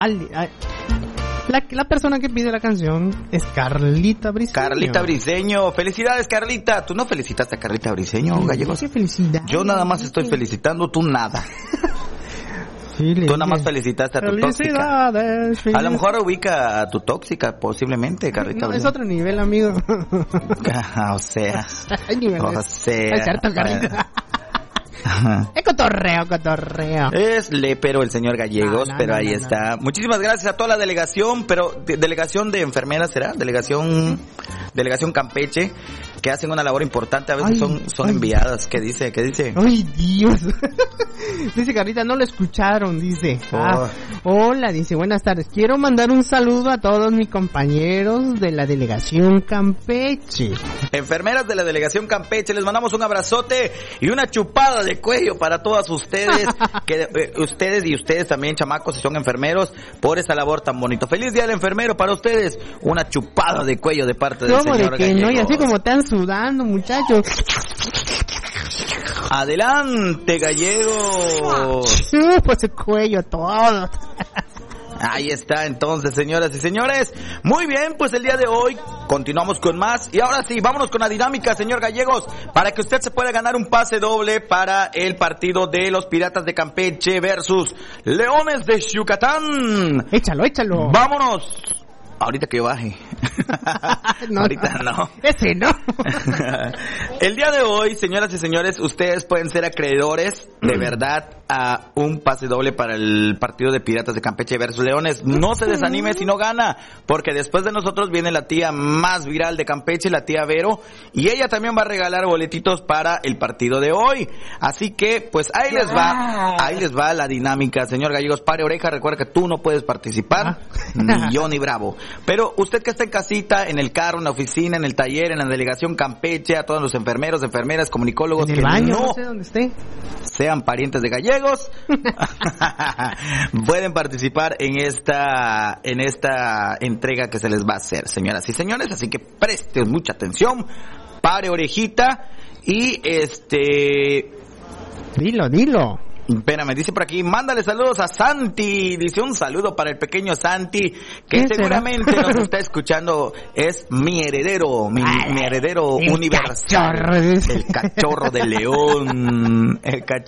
La persona que pide la canción es Carlita Briceño. Carlita Briceño, felicidades Carlita. ¿Tú no felicitaste a Carlita Briceño, Gallegos? ¡Qué felicidad! Yo nada más estoy felicitando, tú nada. Sí, tú nada más felicitaste a tu tóxica. A lo mejor ubica a tu tóxica, posiblemente, Carlita. No, es otro nivel, amigo. O sea. Es cierto, Carlita. Es cotorreo. Es lepero el señor Gallegos, pero ahí está. Muchísimas gracias a toda la delegación, pero delegación de enfermeras, ¿será? Delegación Campeche, que hacen una labor importante, a veces son enviadas. ¿Qué dice? ¡Ay, Dios! Dice Carlita, no lo escucharon, dice. Hola, dice, buenas tardes. Quiero mandar un saludo a todos mis compañeros de la delegación Campeche. Enfermeras de la delegación Campeche, les mandamos un abrazote y una chupada de cuello para todas ustedes, ustedes también, chamacos, si son enfermeros, por esa labor tan bonito. Feliz Día del Enfermero para ustedes, una chupada de cuello de parte del señor Gallegos. No, y así como están sudando, muchachos. Adelante, Gallegos. Pues el cuello todo. Ahí está entonces, señoras y señores. Muy bien, pues el día de hoy continuamos con más. Y ahora sí, vámonos con la dinámica, señor Gallegos, para que usted se pueda ganar un pase doble para el partido de los Piratas de Campeche versus Leones de Yucatán. Échalo. Vámonos. Ahorita que yo baje. No, ahorita no. Ese no. El día de hoy, señoras y señores, ustedes pueden ser acreedores de verdad a un pase doble para el partido de Piratas de Campeche versus Leones. No se desanime si no gana, porque después de nosotros viene la tía más viral de Campeche, la tía Vero, y ella también va a regalar boletitos para el partido de hoy. Así que, pues ahí les va la dinámica, señor Gallegos. Pare oreja, recuerda que tú no puedes participar, ni yo ni Bravo. Pero usted que está en casita, en el carro, en la oficina, en el taller, en la delegación Campeche, a todos los enfermeros, enfermeras, comunicólogos en el que baño, no sé dónde esté, sean parientes de Gallegos, pueden participar en esta entrega que se les va a hacer, señoras y señores. Así que presten mucha atención, pare orejita y Dilo. Espérame, dice por aquí, mándale saludos a Santi, dice un saludo para el pequeño Santi, que seguramente nos está escuchando, es mi heredero, mi heredero universal, el cachorro de León,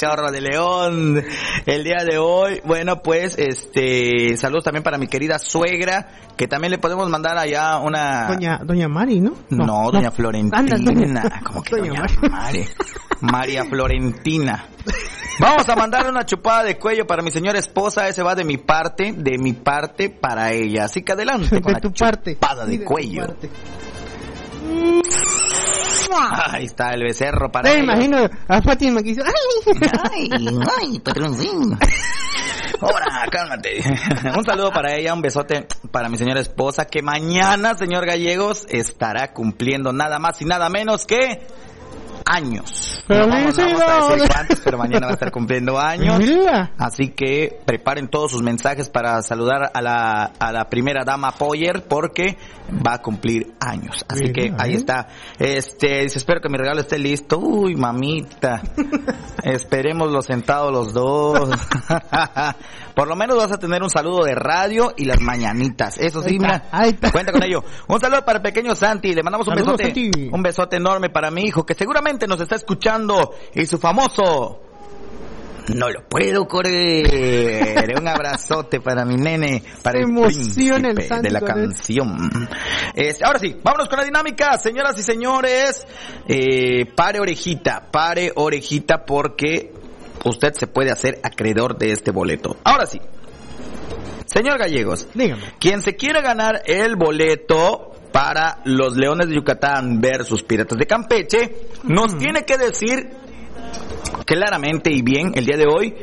el día de hoy. Bueno, pues, saludos también para mi querida suegra, que también le podemos mandar allá una... Doña Mari, ¿no? No, doña Florentina, como que doña Mari, María Florentina. Vamos a mandarle una chupada de cuello para mi señora esposa, ese va de mi parte para ella. Así que adelante con la chupada de cuello. Ahí está el becerro para ella. Me imagino a Fátima que dice, ay, patroncín. Ahora, cálmate. Un saludo para ella, un besote para mi señora esposa, que mañana, señor Gallegos, estará cumpliendo nada más y nada menos que... años. No vamos a decir cuántos, pero mañana va a estar cumpliendo años. Así que preparen todos sus mensajes para saludar a la primera dama Poyer, porque va a cumplir años. Así que ahí está. Dice, espero que mi regalo esté listo. Uy, mamita. Esperémoslo sentados los dos. Por lo menos vas a tener un saludo de radio y las mañanitas. Eso sí, mira, cuenta con ello. Un saludo para el pequeño Santi. Le mandamos un besote. Santi. Un besote enorme para mi hijo, que seguramente nos está escuchando, y su famoso "no lo puedo correr". Un abrazote para mi nene, para el príncipe de la canción. Ahora sí, vámonos con la dinámica, señoras y señores. Pare orejita, porque usted se puede hacer acreedor de este boleto. Ahora sí, señor Gallegos, dígame. Quien se quiera ganar el boleto para los Leones de Yucatán versus Piratas de Campeche, nos tiene que decir claramente y bien el día de hoy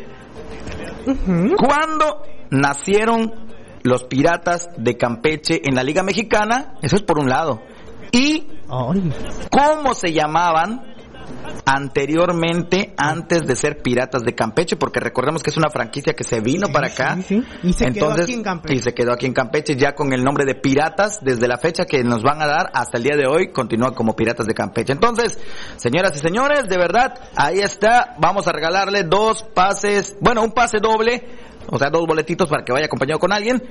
cuándo nacieron los Piratas de Campeche en la Liga Mexicana. Eso es por un lado. Y cómo se llamaban anteriormente, antes de ser Piratas de Campeche, porque recordemos que es una franquicia que se vino para acá. Y se quedó aquí en Campeche, ya con el nombre de Piratas. Desde la fecha que nos van a dar hasta el día de hoy, continúa como Piratas de Campeche. Entonces, señoras y señores, de verdad, ahí está. Vamos a regalarle un pase doble o sea, 2 boletitos para que vaya acompañado con alguien.